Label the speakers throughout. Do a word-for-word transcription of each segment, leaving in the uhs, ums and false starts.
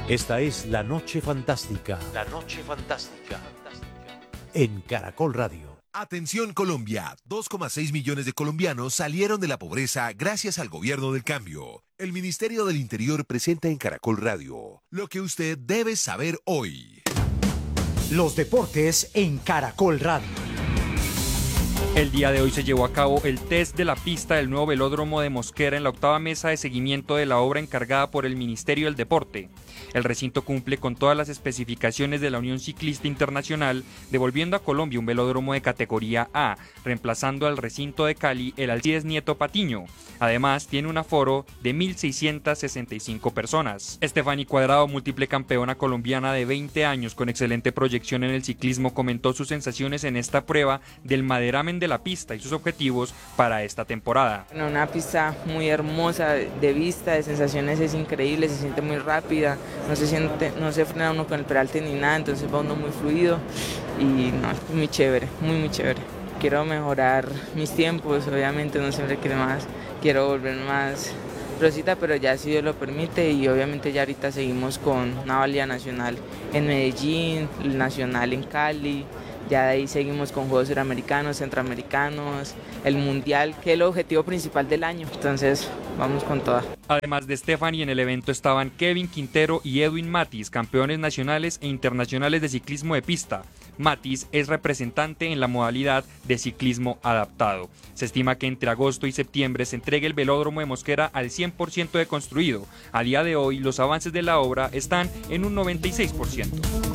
Speaker 1: Esta es La Noche Fantástica. La Noche Fantástica. En Caracol Radio.
Speaker 2: Atención Colombia, dos coma seis millones de colombianos salieron de la pobreza gracias al gobierno del cambio. El Ministerio del Interior presenta en Caracol Radio lo que usted debe saber hoy.
Speaker 3: Los deportes en Caracol Radio.
Speaker 4: El día de hoy se llevó a cabo el test de la pista del nuevo velódromo de Mosquera en la octava mesa de seguimiento de la obra encargada por el Ministerio del Deporte. El recinto cumple con todas las especificaciones de la Unión Ciclista Internacional, devolviendo a Colombia un velódromo de categoría A, reemplazando al recinto de Cali, el Alcides Nieto Patiño. Además, tiene un aforo de mil seiscientas sesenta y cinco personas. Estefany Cuadrado, múltiple campeona colombiana de veinte años con excelente proyección en el ciclismo, comentó sus sensaciones en esta prueba del maderamen de la pista y sus objetivos para esta temporada.
Speaker 5: Una pista muy hermosa de vista, de sensaciones, es increíble, se siente muy rápida, no se siente, no se frena uno con el peralte ni nada, entonces va uno muy fluido y no, es muy chévere, muy muy chévere. Quiero mejorar mis tiempos, obviamente no siempre quiero más, quiero volver más rosita, pero ya si Dios lo permite, y obviamente ya ahorita seguimos con una valía nacional en Medellín, nacional en Cali. Ya de ahí seguimos con Juegos Suramericanos, Centroamericanos, el Mundial, que es el objetivo principal del año. Entonces, vamos con toda.
Speaker 4: Además de Estefany, en el evento estaban Kevin Quintero y Edwin Matiz, campeones nacionales e internacionales de ciclismo de pista. Matiz es representante en la modalidad de ciclismo adaptado. Se estima que entre agosto y septiembre se entregue el velódromo de Mosquera al cien por ciento de construido. A día de hoy, los avances de la obra están en un noventa y seis por ciento.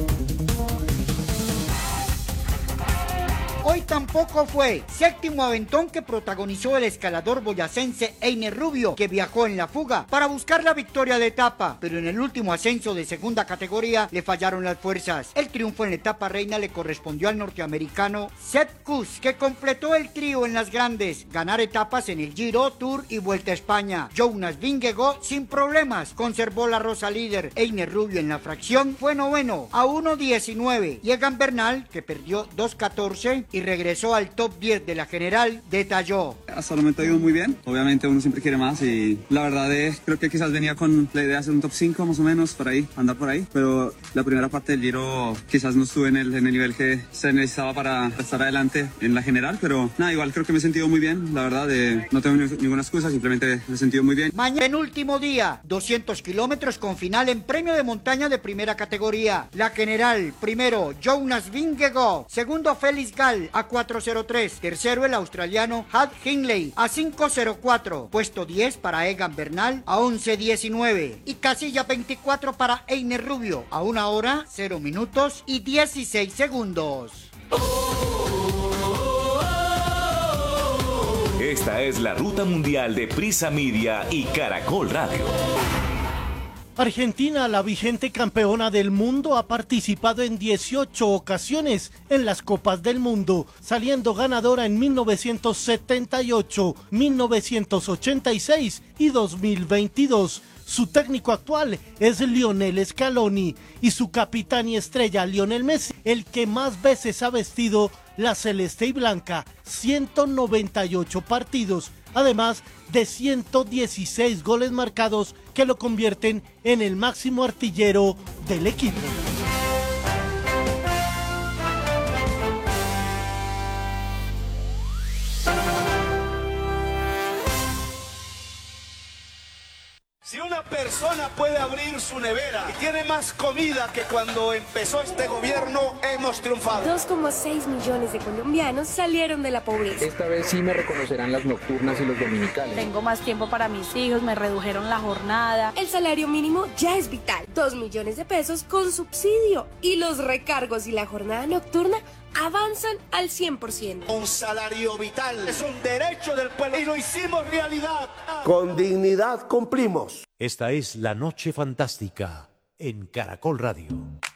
Speaker 6: Hoy tampoco fue. Séptimo aventón que protagonizó el escalador boyacense Einer Rubio, que viajó en la fuga para buscar la victoria de etapa, pero en el último ascenso de segunda categoría le fallaron las fuerzas. El triunfo en la etapa reina le correspondió al norteamericano Sepp Kuss, que completó el trío en las grandes, ganar etapas en el Giro, Tour y Vuelta a España. Jonas Vingegaard sin problemas conservó la rosa líder. Einer Rubio en la fracción fue noveno a uno diecinueve y Egan Bernal, que perdió dos catorce y regresó al top diez de la general, detalló.
Speaker 7: Hasta el momento ha ido muy bien, obviamente uno siempre quiere más y la verdad es, creo que quizás venía con la idea de hacer un top cinco más o menos, por ahí, andar por ahí, pero la primera parte del Giro quizás no estuve en el, en el nivel que se necesitaba para estar adelante en la general, pero nada, igual creo que me he sentido muy bien, la verdad, eh, no tengo ninguna excusa, simplemente me he sentido muy bien.
Speaker 6: Mañana en último día, doscientos kilómetros con final en premio de montaña de primera categoría. La general, primero Jonas Vingegaard, segundo Felix Gall a cuatro cero tres, tercero el australiano Had Hindley a cinco cero cuatro, puesto diez para Egan Bernal a once diecinueve y casilla veinticuatro para Einer Rubio a una hora, cero minutos y dieciséis segundos.
Speaker 8: Esta es la ruta mundial de Prisa Media y Caracol Radio.
Speaker 9: Argentina, la vigente campeona del mundo, ha participado en dieciocho ocasiones en las Copas del Mundo, saliendo ganadora en mil novecientos setenta y ocho, mil novecientos ochenta y seis y dos mil veintidós. Su técnico actual es Lionel Scaloni y su capitán y estrella Lionel Messi, el que más veces ha vestido la celeste y blanca, ciento noventa y ocho partidos, además de ciento dieciséis goles marcados que lo convierten en el máximo artillero del equipo.
Speaker 10: Si una persona puede abrir su nevera y tiene más comida que cuando empezó este gobierno, hemos triunfado.
Speaker 11: dos coma seis millones de colombianos salieron de la pobreza.
Speaker 12: Esta vez sí me reconocerán las nocturnas y los dominicales.
Speaker 13: Tengo más tiempo para mis hijos, me redujeron la jornada.
Speaker 11: El salario mínimo ya es vital. dos millones de pesos con subsidio. Y los recargos y la jornada nocturna avanzan al cien por ciento.
Speaker 10: Un salario vital es un derecho del pueblo y lo hicimos realidad.
Speaker 14: Con dignidad cumplimos.
Speaker 1: Esta es La Noche Fantástica en Caracol Radio.